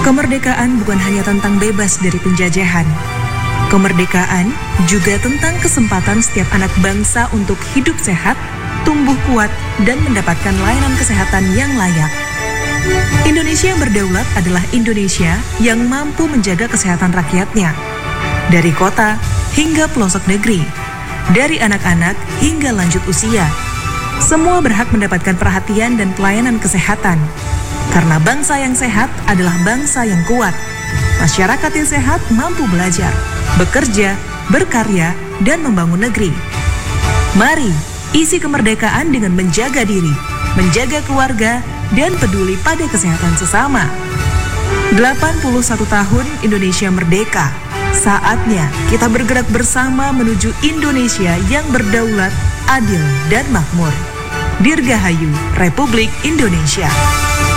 Kemerdekaan bukan hanya tentang bebas dari penjajahan. Kemerdekaan juga tentang kesempatan setiap anak bangsa untuk hidup sehat, tumbuh kuat, dan mendapatkan layanan kesehatan yang layak. Indonesia yang berdaulat adalah Indonesia yang mampu menjaga kesehatan rakyatnya. Dari kota hingga pelosok negeri, dari anak-anak hingga lanjut usia. Semua berhak mendapatkan perhatian dan pelayanan kesehatan. Karena bangsa yang sehat adalah bangsa yang kuat. Masyarakat yang sehat mampu belajar, bekerja, berkarya, dan membangun negeri. Mari isi kemerdekaan dengan menjaga diri, menjaga keluarga, dan peduli pada kesehatan sesama. 81 tahun Indonesia merdeka. Saatnya kita bergerak bersama menuju Indonesia yang berdaulat, adil, dan makmur. Dirgahayu Republik Indonesia.